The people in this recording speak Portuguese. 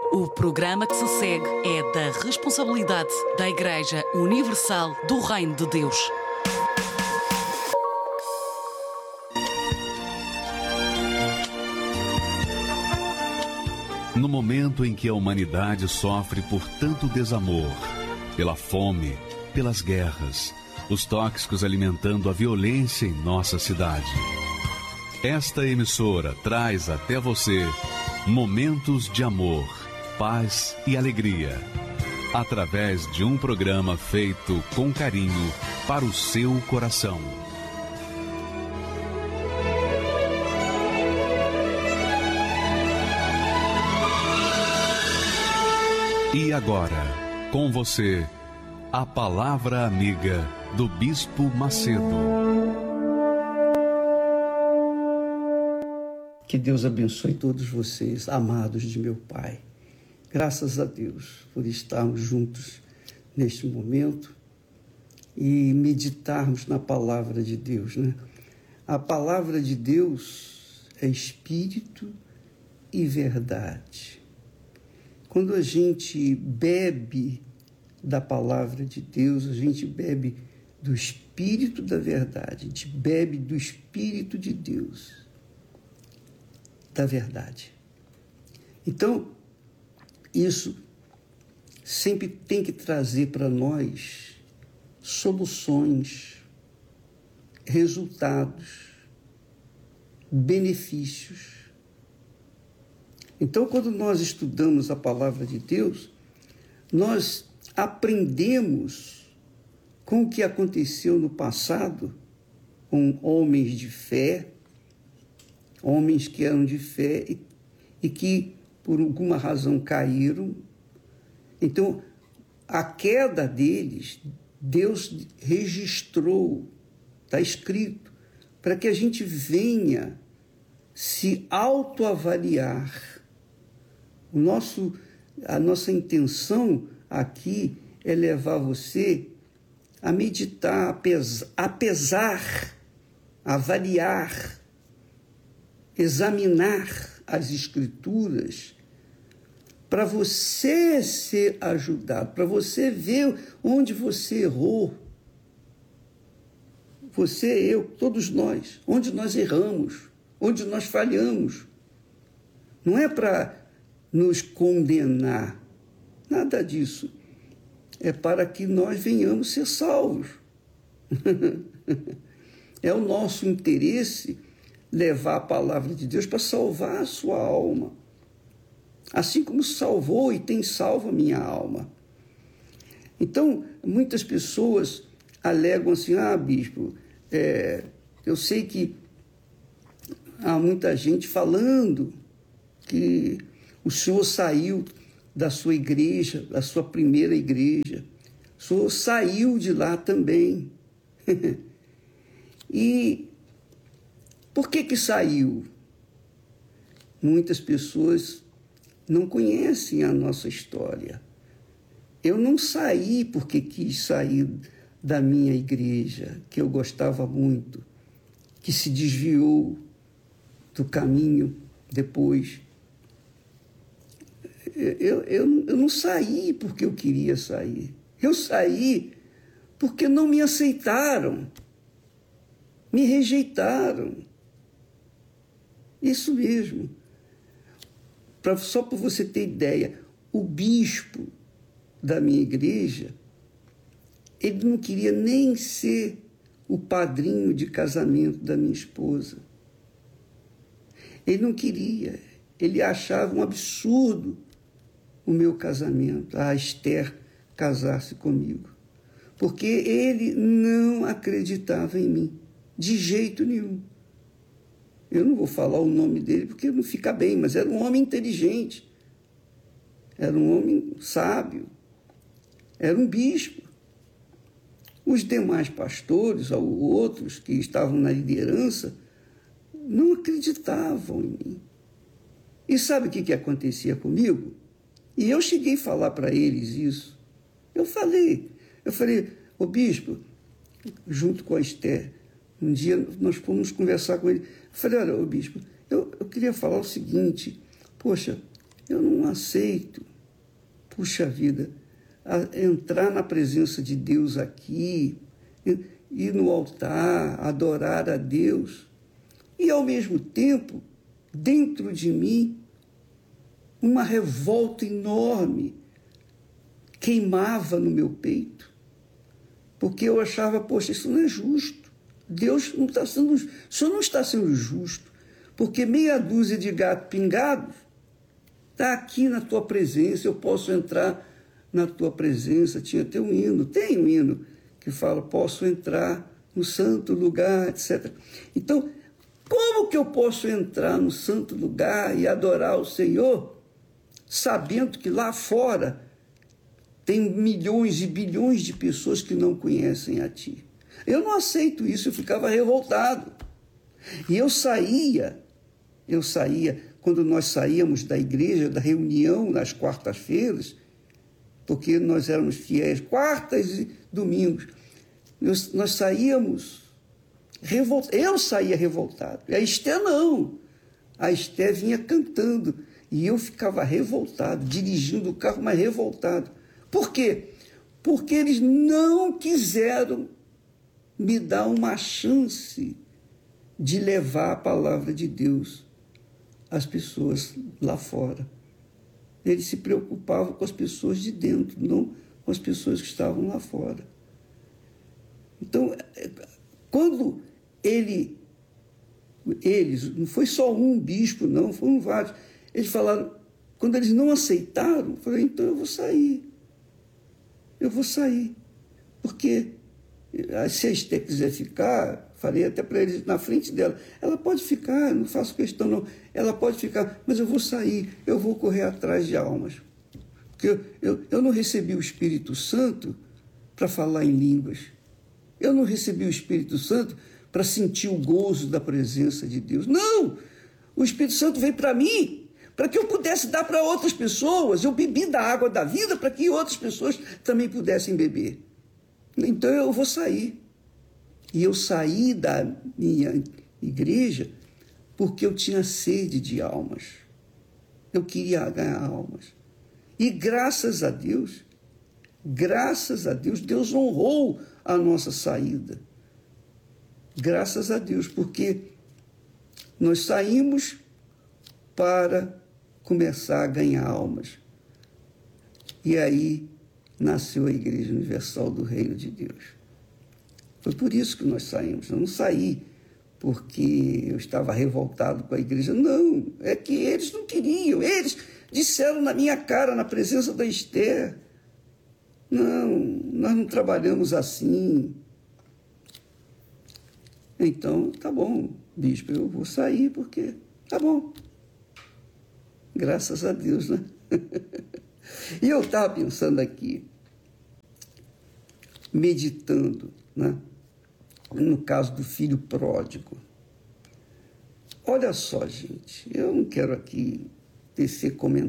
O programa que se segue é da responsabilidade da Igreja Universal do Reino de Deus. No momento em que a humanidade sofre por tanto desamor, pela fome, pelas guerras, os tóxicos alimentando a violência em nossa cidade, esta emissora traz até você momentos de amor, paz e alegria, através de um programa feito com carinho para o seu coração. E agora, com você, a Palavra Amiga do Bispo Macedo. Que Deus abençoe todos vocês, amados de meu Pai. Graças a Deus por estarmos juntos neste momento e meditarmos na Palavra de Deus, né? A Palavra de Deus é Espírito e verdade. Quando a gente bebe da Palavra de Deus, a gente bebe do Espírito da verdade, a gente bebe do Espírito de Deus, da verdade. Então, isso sempre tem que trazer para nós soluções, resultados, benefícios. Então, quando nós estudamos a Palavra de Deus, nós aprendemos com o que aconteceu no passado com homens de fé, homens que eram de fé e que, por alguma razão, caíram. Então, a queda deles, Deus registrou, está escrito, para que a gente venha se autoavaliar. A nossa intenção aqui é levar você a meditar, a pesar, a avaliar, examinar as Escrituras para você ser ajudado, para você ver onde você errou. Você, eu, todos nós, onde nós erramos, onde nós falhamos. Não é para nos condenar, nada disso. É para que nós venhamos ser salvos. É o nosso interesse levar a Palavra de Deus para salvar a sua alma. Assim como salvou e tem salvo a minha alma. Então, muitas pessoas alegam assim, bispo, eu sei que há muita gente falando que o senhor saiu da sua igreja, da sua primeira igreja. O senhor saiu de lá também. E por que saiu? Muitas pessoas não conhecem a nossa história. Eu não saí porque quis sair da minha igreja, que eu gostava muito, que se desviou do caminho depois. Eu não saí porque eu queria sair. Eu saí porque não me aceitaram, me rejeitaram. Isso mesmo. Só para você ter ideia, o bispo da minha igreja, ele não queria nem ser o padrinho de casamento da minha esposa. Ele não queria. Ele achava um absurdo o meu casamento, a Esther casar-se comigo. Porque ele não acreditava em mim, de jeito nenhum. Eu não vou falar o nome dele porque não fica bem, mas era um homem inteligente, era um homem sábio, era um bispo. Os demais pastores, ou outros que estavam na liderança, não acreditavam em mim. E sabe o que acontecia comigo? E eu cheguei a falar para eles isso. Eu falei, ô bispo, junto com a Esther, um dia nós fomos conversar com ele. Eu falei, olha, ô bispo, eu queria falar o seguinte, poxa, eu não aceito, puxa vida, entrar na presença de Deus aqui, ir no altar, adorar a Deus, e ao mesmo tempo, dentro de mim, uma revolta enorme queimava no meu peito, porque eu achava, poxa, isso não é justo. Deus não está sendo, o Senhor não está sendo justo, porque meia dúzia de gatos pingados está aqui na tua presença, eu posso entrar na tua presença. Tinha até um hino, tem um hino que fala, posso entrar no santo lugar, etc. Então, como que eu posso entrar no santo lugar e adorar o Senhor, sabendo que lá fora tem milhões e bilhões de pessoas que não conhecem a Ti? Eu não aceito isso, eu ficava revoltado. E eu saía, quando nós saíamos da igreja, da reunião nas quartas-feiras, porque nós éramos fiéis, quartas e domingos, nós saíamos revoltados. Eu saía revoltado, a Esté não. A Esté vinha cantando e eu ficava revoltado, dirigindo o carro, mas revoltado. Por quê? Porque eles não quiseram me dar uma chance de levar a palavra de Deus às pessoas lá fora. Eles se preocupavam com as pessoas de dentro, não com as pessoas que estavam lá fora. Então, quando eles, não foi só um bispo, não, foram vários, eles falaram, quando eles não aceitaram, eu falei, então eu vou sair, porque se a Esté quiser ficar, falei até para eles na frente dela, ela pode ficar, não faço questão não, ela pode ficar, mas eu vou sair, eu vou correr atrás de almas. Porque eu não recebi o Espírito Santo para falar em línguas. Eu não recebi o Espírito Santo para sentir o gozo da presença de Deus. Não! O Espírito Santo veio para mim, para que eu pudesse dar para outras pessoas. Eu bebi da água da vida para que outras pessoas também pudessem beber. Então eu vou sair. E eu saí da minha igreja porque eu tinha sede de almas. Eu queria ganhar almas. E graças a Deus, Deus honrou a nossa saída. Graças a Deus, porque nós saímos para começar a ganhar almas. E aí nasceu a Igreja Universal do Reino de Deus. Foi por isso que nós saímos. Eu não saí porque eu estava revoltado com a igreja. Não, é que eles não queriam. Eles disseram na minha cara, na presença da Esté, não, nós não trabalhamos assim. Então, tá bom, bispo, eu vou sair porque tá bom. Graças a Deus, né? E eu estava pensando aqui, meditando, né? No caso do filho pródigo. Olha só, gente, eu não quero aqui tecer comentários.